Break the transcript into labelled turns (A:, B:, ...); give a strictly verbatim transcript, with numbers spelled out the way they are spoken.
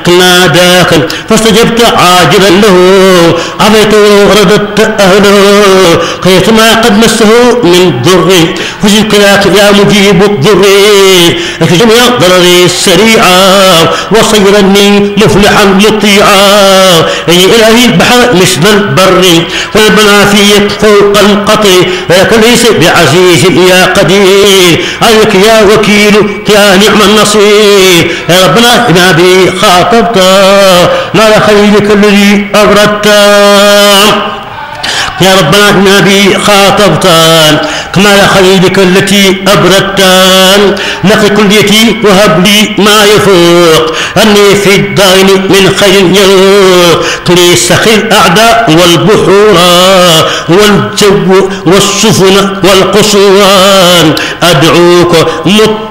A: ناداك فاستجبت عاجلا له عفيت ورددت أهله كيفما قد مسه من ضر فشكراك يا مجيب الضر لك جميع ضرري السريعة وصيرني مفلحا مطيعا أي إلهي البحر مثل البر والبنافية فوق القطر ولك ليس بعزيز يا قدير عليك يا وكيل يا نعم النصير يا ربنا بما بي خاطبت نار خليلك الذي أبردت يا ربنا بما بي خاطبت كمال خليلك التي أبردتان نقي كليتي وهب لي ما يفوق أني في الدين من خير يروق لي سخي الأعداء والبحور والجو والسفن والقصوان أدعوك مت